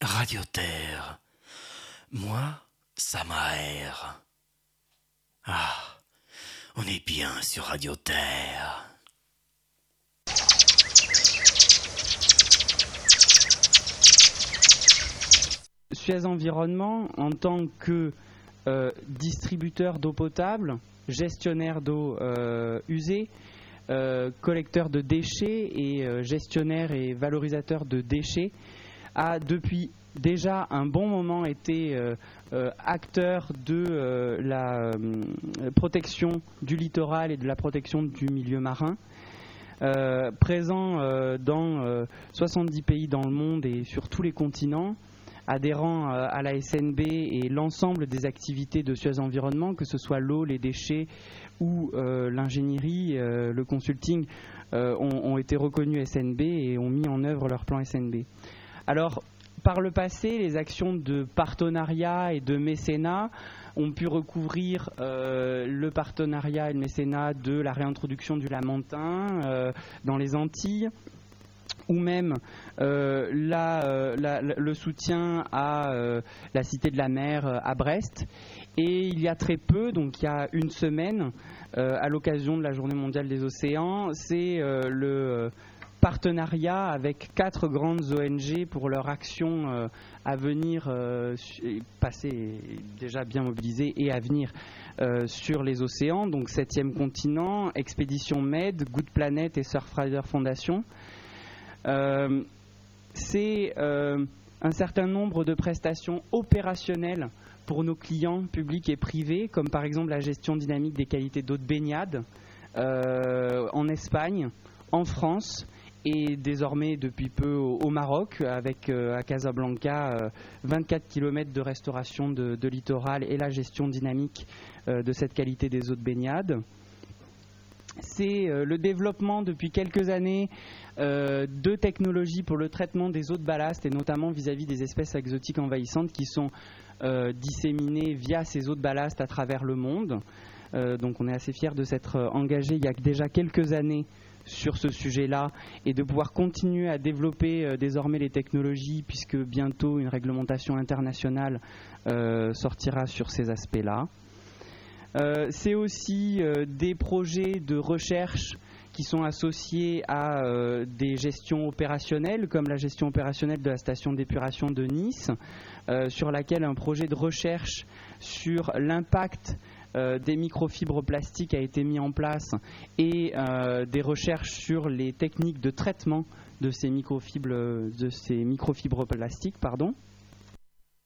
Radio Terre. Moi, ça m'aère. Ah, on est bien sur Radio Terre. Suez Environnement, en tant que distributeur d'eau potable, gestionnaire d'eau usée, collecteur de déchets et gestionnaire et valorisateur de déchets, a depuis déjà un bon moment été acteur de la protection du littoral et de la protection du milieu marin. Présent dans 70 pays dans le monde et sur tous les continents, adhérant à la SNB et l'ensemble des activités de Suez Environnement, que ce soit l'eau, les déchets ou l'ingénierie, le consulting, ont été reconnus SNB et ont mis en œuvre leur plan SNB. Alors, par le passé, les actions de partenariat et de mécénat ont pu recouvrir le partenariat et le mécénat de la réintroduction du lamentin dans les Antilles, ou même le soutien à la Cité de la Mer à Brest. Et il y a très peu, donc il y a une semaine, à l'occasion de la Journée mondiale des océans, c'est le partenariat avec 4 grandes ONG pour leur action à venir, passée, déjà bien mobilisée, et à venir sur les océans, donc 7e continent, Expédition Med, Good Planet et Surfrider Foundation. C'est un certain nombre de prestations opérationnelles pour nos clients publics et privés, comme par exemple la gestion dynamique des qualités d'eau de baignade en Espagne, en France et désormais depuis peu au Maroc, avec à Casablanca 24 km de restauration de littoral et la gestion dynamique de cette qualité des eaux de baignade. C'est le développement depuis quelques années de technologies pour le traitement des eaux de ballast et notamment vis-à-vis des espèces exotiques envahissantes qui sont disséminées via ces eaux de ballast à travers le monde. Donc on est assez fiers de s'être engagé il y a déjà quelques années sur ce sujet-là et de pouvoir continuer à développer désormais les technologies puisque bientôt une réglementation internationale sortira sur ces aspects-là. C'est aussi des projets de recherche qui sont associés à des gestions opérationnelles, comme la gestion opérationnelle de la station d'épuration de Nice, sur laquelle un projet de recherche sur l'impact des microfibres plastiques a été mis en place et des recherches sur les techniques de traitement de ces microfibres plastiques,